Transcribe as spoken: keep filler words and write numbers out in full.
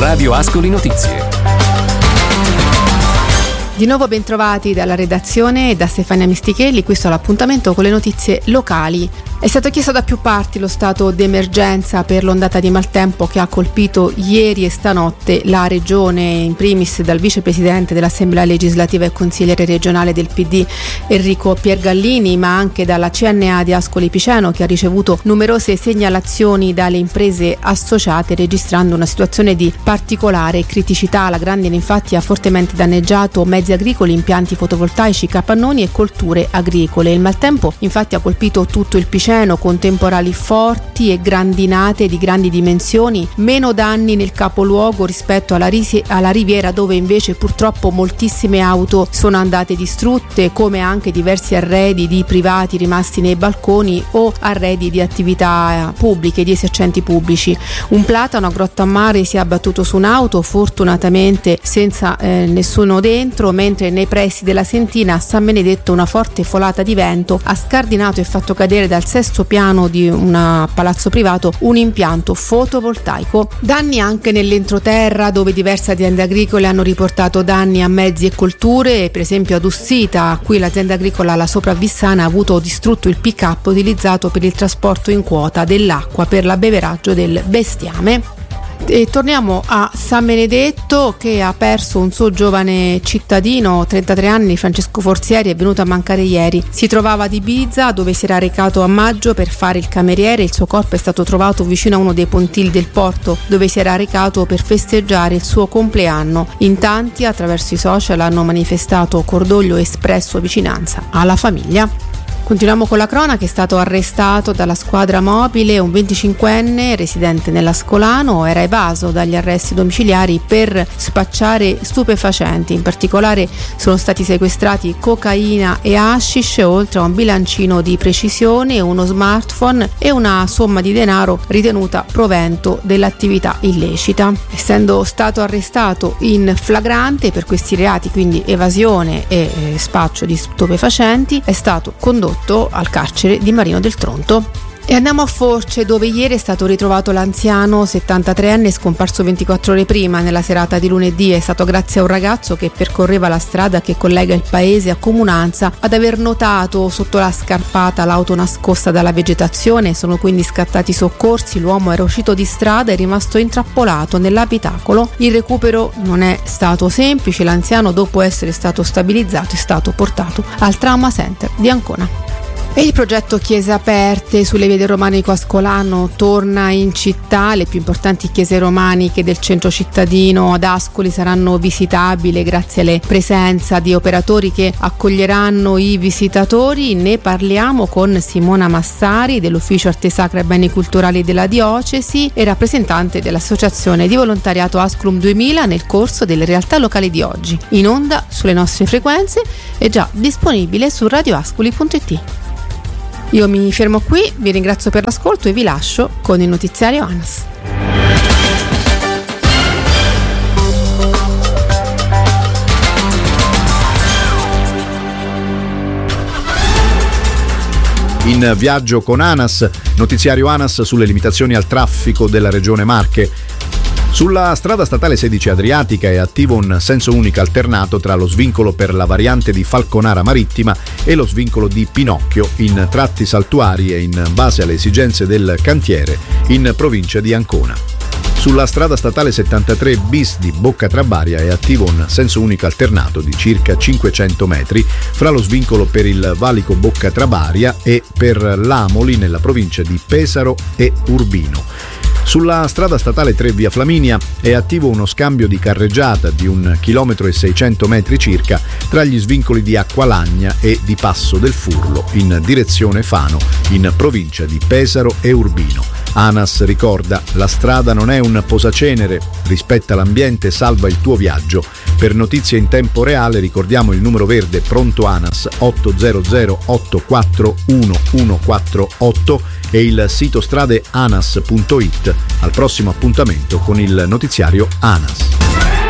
Radio Ascoli Notizie. Di nuovo bentrovati dalla redazione e da Stefania Mistichelli. Questo è l'appuntamento con le notizie locali. È stato chiesto da più parti lo stato d'emergenza per l'ondata di maltempo che ha colpito ieri e stanotte la regione, in primis dal vicepresidente dell'Assemblea legislativa e consigliere regionale del P D Enrico Piergallini, ma anche dalla C N A di Ascoli Piceno, che ha ricevuto numerose segnalazioni dalle imprese associate, registrando una situazione di particolare criticità. La grandine infatti ha fortemente danneggiato mezzi agricoli, impianti fotovoltaici, capannoni e colture agricole. Il maltempo infatti ha colpito tutto il Piceno con temporali forti e grandinate di grandi dimensioni, meno danni nel capoluogo rispetto alla, risi- alla riviera, dove invece purtroppo moltissime auto sono andate distrutte, come anche diversi arredi di privati rimasti nei balconi o arredi di attività pubbliche, di esercenti pubblici. Un platano a Grottammare si è abbattuto su un'auto, fortunatamente senza eh, nessuno dentro, mentre nei pressi della Sentina a San Benedetto una forte folata di vento ha scardinato e fatto cadere dal sesto piano di un palazzo privato un impianto fotovoltaico. Danni anche nell'entroterra, dove diverse aziende agricole hanno riportato danni a mezzi e colture. Per esempio ad Ussita, qui l'azienda agricola La Sopravvissana ha avuto distrutto il pick-up utilizzato per il trasporto in quota dell'acqua per l'abbeveraggio del bestiame. E torniamo a San Benedetto, che ha perso un suo giovane cittadino, trentatré anni, Francesco Forzieri, è venuto a mancare ieri. Si trovava ad Ibiza, dove si era recato a maggio per fare il cameriere. Il suo corpo è stato trovato vicino a uno dei pontili del porto, dove si era recato per festeggiare il suo compleanno. In tanti attraverso i social hanno manifestato cordoglio e espresso vicinanza alla famiglia. Continuiamo con la cronaca. È stato arrestato dalla squadra mobile un venticinquenne residente nell'Ascolano. Era evaso dagli arresti domiciliari per spacciare stupefacenti. In particolare sono stati sequestrati cocaina e hashish, oltre a un bilancino di precisione, uno smartphone e una somma di denaro ritenuta provento dell'attività illecita. Essendo stato arrestato in flagrante per questi reati, quindi evasione e spaccio di stupefacenti, è stato condotto al carcere di Marino del Tronto. E andiamo a Force, dove ieri è stato ritrovato l'anziano settantatreenne scomparso ventiquattro ore prima. Nella serata di lunedì è stato grazie a un ragazzo che percorreva la strada che collega il paese a Comunanza ad aver notato sotto la scarpata l'auto nascosta dalla vegetazione. Sono quindi scattati i soccorsi. L'uomo era uscito di strada e è rimasto intrappolato nell'abitacolo. Il recupero non è stato semplice. L'anziano, dopo essere stato stabilizzato, è stato portato al Trauma Center di Ancona. E il progetto Chiese Aperte sulle vie del Romanico Ascolano torna in città. Le più importanti chiese romaniche del centro cittadino ad Ascoli saranno visitabili grazie alla presenza di operatori che accoglieranno i visitatori. Ne parliamo con Simona Massari dell'Ufficio Arte Sacra e Beni Culturali della Diocesi e rappresentante dell'Associazione di Volontariato Asculum duemila nel corso delle realtà locali di oggi. In onda sulle nostre frequenze e già disponibile su radioascoli punto it. Io mi fermo qui, vi ringrazio per l'ascolto e vi lascio con il notiziario ANAS. In viaggio con ANAS, notiziario ANAS sulle limitazioni al traffico della regione Marche. Sulla strada statale sedici Adriatica è attivo un senso unico alternato tra lo svincolo per la variante di Falconara Marittima e lo svincolo di Pinocchio in tratti saltuari e in base alle esigenze del cantiere in provincia di Ancona. Sulla strada statale settantatré bis di Bocca Trabaria è attivo un senso unico alternato di circa cinquecento metri fra lo svincolo per il valico Bocca Trabaria e per l'Amoli nella provincia di Pesaro e Urbino. Sulla strada statale tre via Flaminia è attivo uno scambio di carreggiata di un chilometro e seicento metri circa tra gli svincoli di Acqualagna e di Passo del Furlo in direzione Fano in provincia di Pesaro e Urbino. ANAS ricorda: la strada non è un posacenere, rispetta l'ambiente, salva il tuo viaggio. Per notizie in tempo reale ricordiamo il numero verde pronto ANAS otto zero zero otto quattro uno uno quattro otto e il sito strade anas punto it. Al prossimo appuntamento con il notiziario ANAS.